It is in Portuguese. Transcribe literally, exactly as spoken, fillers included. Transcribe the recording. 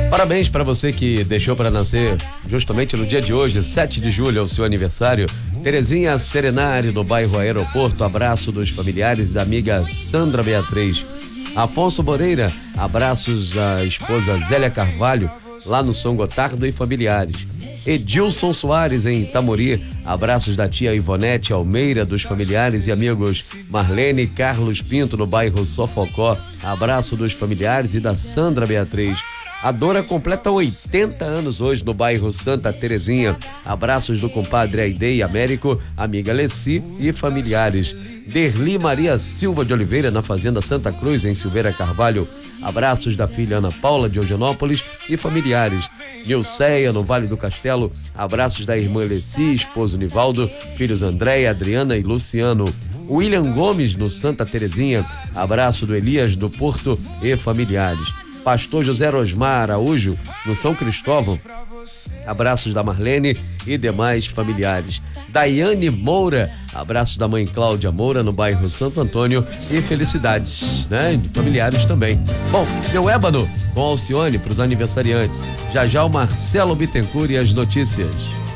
Parabéns para você que deixou para nascer justamente no dia de hoje, sete de julho, é o seu aniversário. Terezinha Serenari, no bairro Aeroporto, abraço dos familiares da amiga Sandra Beatriz. Afonso Moreira, abraços à esposa Zélia Carvalho, lá no São Gotardo e familiares. Edilson Soares, em Itamori, abraços da tia Ivonete Almeida, dos familiares e amigos. Marlene Carlos Pinto, no bairro Sofocó, abraço dos familiares e da Sandra Beatriz. A Dora completa oitenta anos hoje no bairro Santa Terezinha. Abraços do compadre Aidei Américo, amiga Leci e familiares. Derli Maria Silva de Oliveira, na Fazenda Santa Cruz, em Silveira Carvalho. Abraços da filha Ana Paula de Eugenópolis e familiares. Nilceia, no Vale do Castelo. Abraços da irmã Leci, esposo Nivaldo, filhos Andréia, Adriana e Luciano. William Gomes, no Santa Terezinha. Abraço do Elias do Porto e familiares. Pastor José Rosmar Araújo, no São Cristóvão. Abraços da Marlene e demais familiares. Daiane Moura, abraços da mãe Cláudia Moura, no bairro Santo Antônio, e felicidades, né? De familiares também. Bom, meu ébano com Alcione para os aniversariantes. Já já o Marcelo Bittencourt e as notícias.